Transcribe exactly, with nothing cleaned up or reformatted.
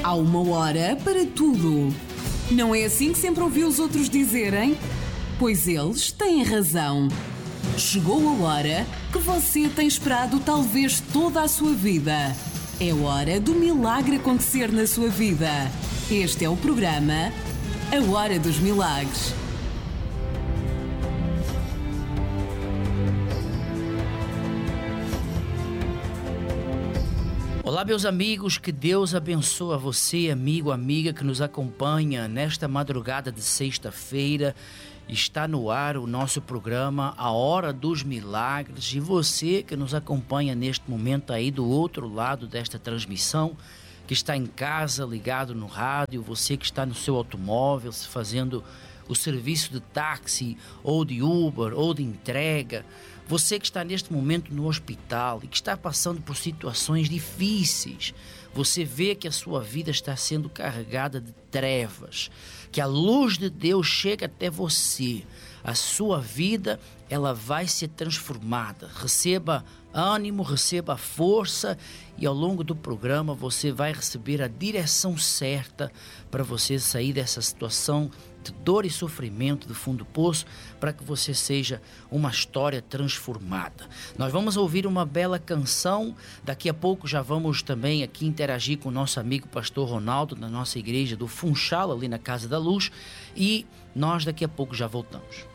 Há uma hora para tudo. Não é assim que sempre ouvi os outros dizerem? Pois eles têm razão. Chegou a hora que você tem esperado talvez toda a sua vida. É hora do milagre acontecer na sua vida. Este é o programa A Hora dos Milagres. Olá, meus amigos, que Deus abençoe a você, amigo, amiga que nos acompanha nesta madrugada de sexta-feira. Está no ar o nosso programa A Hora dos Milagres, e você que nos acompanha neste momento aí do outro lado desta transmissão, que está em casa ligado no rádio, você que está no seu automóvel fazendo o serviço de táxi ou de Uber ou de entrega, você que está neste momento no hospital e que está passando por situações difíceis, você vê que a sua vida está sendo carregada de trevas, que a luz de Deus chega até você, a sua vida ela vai ser transformada. Receba ânimo, receba força, e ao longo do programa você vai receber a direção certa para você sair dessa situação de dor e sofrimento do fundo do poço, para que você seja uma história transformada. Nós vamos ouvir uma bela canção, daqui a pouco já vamos também aqui interagir com o nosso amigo pastor Ronaldo, na nossa igreja do Funchal, ali na Casa da Luz, e nós daqui a pouco já voltamos.